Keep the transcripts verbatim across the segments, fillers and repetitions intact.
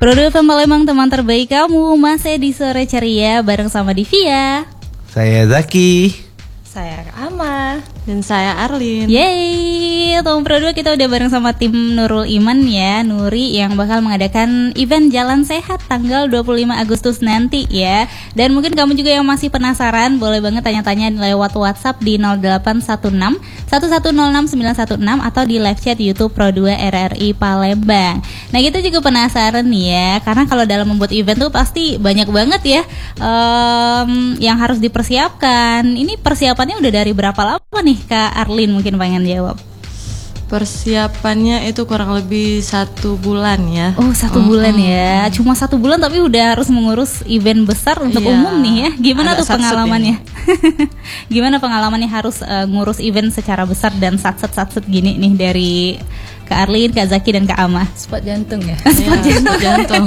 Produk F M Palembang, teman terbaik kamu, masih di sore ceria bareng sama Divia. Saya Zaki. Saya Ama. Dan saya Arlin. Yeay, tahun Pro dua kita udah bareng sama tim Nurul Iman ya, Nuri, yang bakal mengadakan event Jalan Sehat tanggal dua puluh lima Agustus nanti ya. Dan mungkin kamu juga yang masih penasaran, boleh banget tanya-tanya lewat WhatsApp di nol delapan satu enam satu satu nol enam sembilan satu enam atau di live chat YouTube Pro dua R R I Palembang. Nah, kita juga penasaran nih ya, karena kalau dalam membuat event tuh pasti banyak banget ya um, yang harus dipersiapkan. Ini persiapannya udah dari berapa lama nih Kak Arlin, mungkin pengen jawab? Persiapannya itu kurang lebih satu bulan ya. Oh, satu mm-hmm. bulan ya. Cuma satu bulan tapi udah harus mengurus event besar untuk yeah. umum nih ya. Gimana tuh pengalamannya? Gimana pengalamannya harus uh, ngurus event secara besar dan satset-satset gini nih dari Kak Arlin, Kak Zaki, dan Kak Ama? Spot jantung ya. Spot ya, jantung. jantung.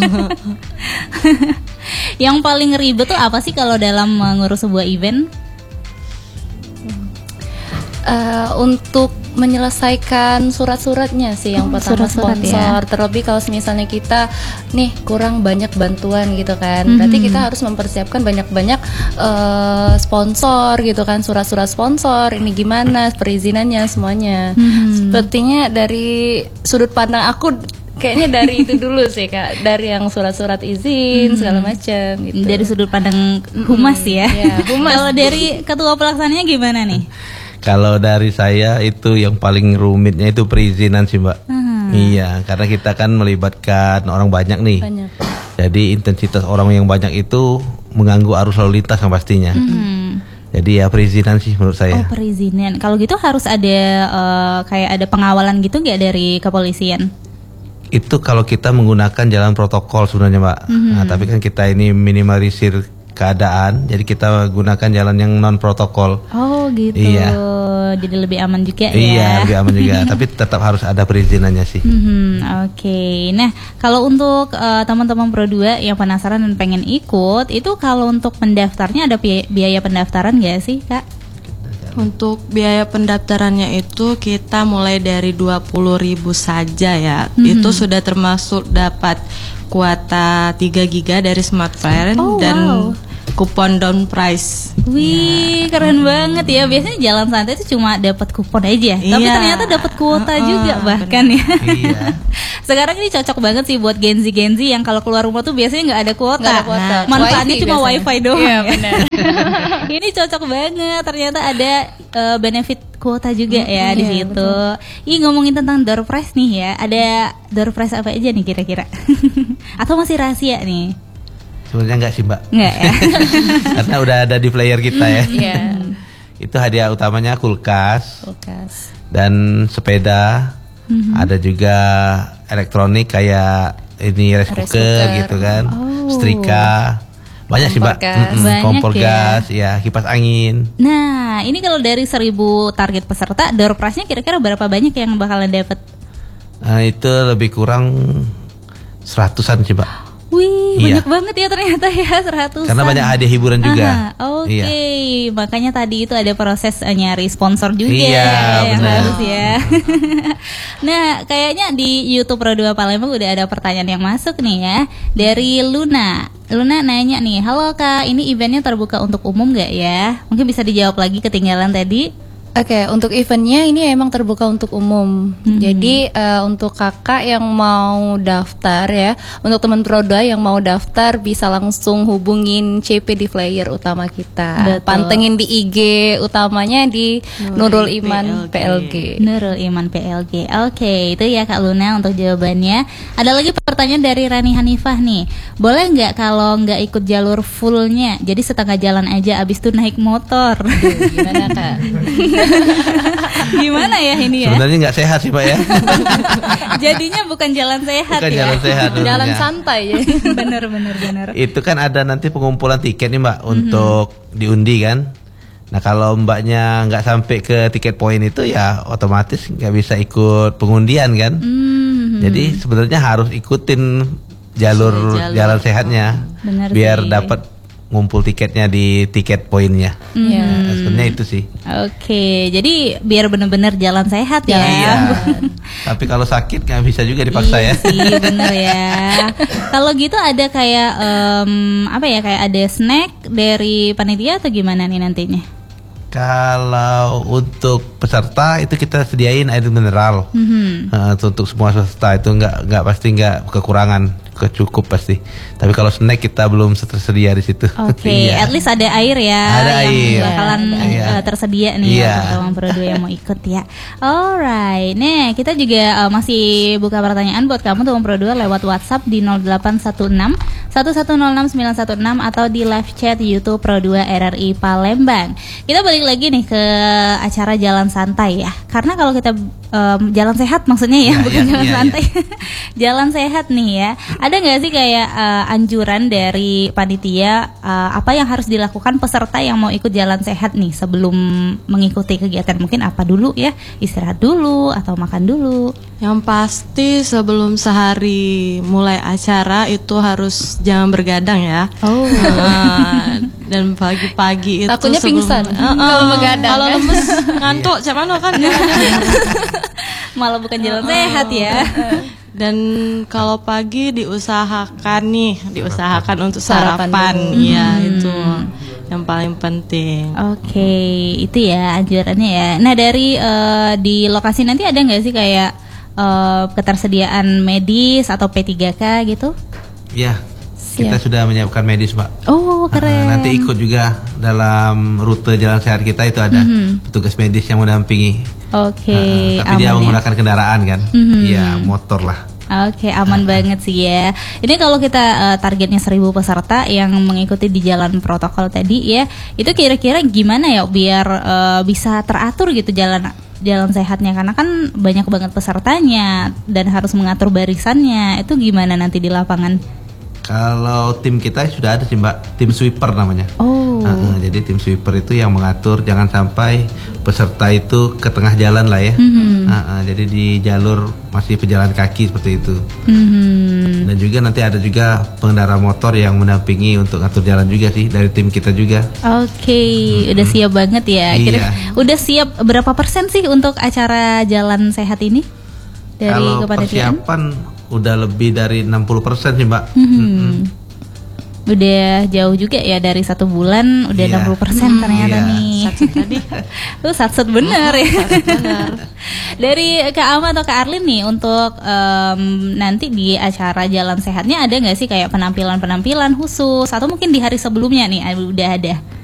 Yang paling ribet tuh apa sih kalau dalam mengurus sebuah event? Uh, untuk menyelesaikan surat-suratnya sih yang oh, pertama surat-surat sponsor ya. Terlebih kalau misalnya kita nih kurang banyak bantuan gitu kan, mm-hmm. berarti kita harus mempersiapkan banyak-banyak uh, sponsor gitu kan, surat-surat sponsor ini gimana perizinannya semuanya. Mm-hmm. Sepertinya dari sudut pandang aku kayaknya dari itu dulu sih Kak, dari yang surat-surat izin hmm. segala macam gitu. Dari sudut pandang humas ya. ya humas. Kalau dari ketua pelaksananya gimana nih? Kalau dari saya itu yang paling rumitnya itu perizinan sih Mbak. Hmm. Iya, karena kita kan melibatkan orang banyak nih. Banyak. Jadi intensitas orang yang banyak itu mengganggu arus lalu lintas yang pastinya. Hmm. Jadi ya perizinan sih menurut saya. Oh, perizinan. Kalau gitu harus ada uh, kayak ada pengawalan gitu nggak dari kepolisian? Itu kalau kita menggunakan jalan protokol sebenarnya Mbak. Mm-hmm. Nah, tapi kan kita ini minimalisir keadaan, jadi kita gunakan jalan yang non protokol. Oh gitu. Iya. Jadi lebih aman juga ya. Iya, lebih aman juga. Tapi tetap harus ada perizinannya sih. Mm-hmm. Oke. Okay. Nah, kalau untuk uh, teman-teman Pro dua yang penasaran dan pengen ikut, itu kalau untuk pendaftarnya ada biaya pendaftaran nggak sih Kak? Untuk biaya pendaftarannya itu kita mulai dari dua puluh ribu saja ya. Mm-hmm. Itu sudah termasuk dapat kuota tiga giga dari smartphone oh, dan wow. kupon down price. Wih, ya. Keren banget ya. Biasanya jalan santai itu cuma dapat kupon aja, iya. tapi ternyata dapat kuota uh-uh, juga bahkan bener. ya. Iya. Sekarang ini cocok banget sih buat Gen Z Gen Z yang kalau keluar rumah tuh biasanya nggak ada kuota. Gak ada kuota. Nah, manfaatnya cuma biasanya. wifi doang. Iya, benar. Ini cocok banget. Ternyata ada uh, benefit kuota juga hmm, ya di iya, situ. Ih, ngomongin tentang door prize nih ya. Ada door prize apa aja nih kira-kira? Atau masih rahasia nih? Sebenarnya enggak sih Mbak. Enggak ya. Karena udah ada di player kita ya. Iya. Itu hadiah utamanya kulkas. Kulkas. Dan sepeda. Mm-hmm. Ada juga elektronik kayak ini rice cooker, cooker gitu kan. Oh. Setrika. Banyak sih Mbak. Mm-hmm. Banyak kompor ya. gas, ya kipas angin. Nah, ini kalau dari seribu target peserta, door prize-nya kira-kira berapa banyak yang bakalan dapat? Nah, itu lebih kurang seratusan sih Mbak. Wih, iya. banyak banget ya ternyata ya, seratusan. Karena banyak hadiah hiburan juga. Oke, okay. iya. Makanya tadi itu ada proses nyari sponsor juga iya, ya, yang bener. harus ya. Nah, kayaknya di YouTube Pro dua Palembang udah ada pertanyaan yang masuk nih ya. Dari Luna. Luna nanya nih, halo Kak, ini eventnya terbuka untuk umum gak ya? Mungkin bisa dijawab lagi, ketinggalan tadi. Oke, okay, untuk eventnya ini emang terbuka untuk umum. Mm-hmm. Jadi uh, untuk kakak yang mau daftar ya, untuk teman Pro dua yang mau daftar bisa langsung hubungin C P di flyer utama kita. Betul. Pantengin di I G utamanya di Nurul, Nurul Iman P L G. Nurul Iman P L G. Oke, okay, itu ya Kak Luna untuk jawabannya. Ada lagi pertanyaan dari Rani Hanifah nih. Boleh nggak kalau nggak ikut jalur fullnya, jadi setengah jalan aja, abis itu naik motor? Aduh, gimana Kak? Gimana ya ini ya? Sebenarnya nggak sehat sih Pak ya. Jadinya bukan jalan sehat bukan ya. Jalan sehat. Jalan santai ya. Bener bener bener. Itu kan ada nanti pengumpulan tiket nih Mbak mm-hmm. untuk diundi kan. Nah kalau Mbaknya nggak sampai ke tiket poin itu ya otomatis nggak bisa ikut pengundian kan. Mm-hmm. Jadi sebenarnya harus ikutin jalur, jalur. jalan sehatnya. Bener biar sih. dapat ngumpul tiketnya di tiket poinnya. Iya. Nah, sebenarnya itu sih. Oke, jadi biar benar-benar jalan sehat ya. Iya. Tapi kalau sakit nggak bisa juga dipaksa iya ya. Sih, bener ya. Kalau gitu ada kayak em, apa ya, kayak ada snack dari panitia atau gimana nih nantinya? Kalau untuk peserta itu kita sediain air mineral. Mhm. Uh, untuk semua peserta itu nggak nggak pasti nggak kekurangan, cukup pasti. Tapi kalau snack kita belum tersedia di situ. Oke, Iya. at least ada air ya Ada yang air. bakalan Iya. uh, tersedia nih Iya. ya teman-teman Pro dua yang mau ikut ya. Alright, nih kita juga uh, masih buka pertanyaan buat kamu teman Pro dua lewat WhatsApp di nol delapan satu enam satu satu nol enam sembilan satu enam atau di live chat YouTube Pro dua R R I Palembang. Kita balik lagi nih ke acara jalan santai ya. Karena kalau kita um, jalan sehat maksudnya ya, Ya, bukan ya, jalan ya, santai. Jalan sehat nih ya. Ada nggak sih kayak uh, anjuran dari panitia uh, apa yang harus dilakukan peserta yang mau ikut jalan sehat nih sebelum mengikuti kegiatan? Mungkin apa dulu ya? Istirahat dulu atau makan dulu? Yang pasti sebelum sehari mulai acara itu harus jangan bergadang ya. Oh. Nah, dan pagi-pagi itu Takutnya sebelum- pingsan Uh, uh, kalau begadang, Kalau kan? lemes ngantuk, cuman kan Malah bukan jalan sehat ya. Dan kalau pagi diusahakan nih, diusahakan untuk Sarapan sarapan, dulu. ya itu yang paling penting. Oke, itu ya anjurannya ya. Nah dari uh, di lokasi nanti ada nggak sih kayak uh, ketersediaan medis atau P tiga K gitu? Ya, kita Siap. sudah menyiapkan medis, Mbak. Oh keren. Nah, nanti ikut juga dalam rute jalan sehat kita itu ada petugas medis yang mendampingi. Oke, Nah, aman tapi dia ya. menggunakan kendaraan kan, Mhm. iya motor lah. Oke, aman banget sih ya. Ini kalau kita uh, targetnya seribu peserta yang mengikuti di jalan protokol tadi ya, itu kira-kira gimana ya biar uh, bisa teratur gitu jalan jalan sehatnya, karena kan banyak banget pesertanya dan harus mengatur barisannya. Itu gimana nanti di lapangan? Kalau tim kita sudah ada sih Mbak, tim sweeper namanya. Oh. Uh, uh, jadi tim sweeper itu yang mengatur jangan sampai peserta itu ke tengah jalan lah ya. Mhm. Uh, uh, jadi di jalur masih pejalan kaki seperti itu. Mhm. Dan juga nanti ada juga pengendara motor yang mendampingi untuk atur jalan juga sih dari tim kita juga. Oke, udah siap banget ya. Kira, Iya. udah siap berapa persen sih untuk acara jalan sehat ini dari Kalau kepanitiaan? persiapan udah lebih dari enam puluh persen sih Mbak. Mhm. Udah jauh juga ya, dari satu bulan udah Iya. enam puluh persen ternyata Iya. nih. Satset tadi. Tuh satset bener ya. Dari Kak Ama atau Kak Arlin nih untuk em, nanti di acara jalan sehatnya ada nggak sih kayak penampilan-penampilan khusus atau mungkin di hari sebelumnya nih ah, udah ada?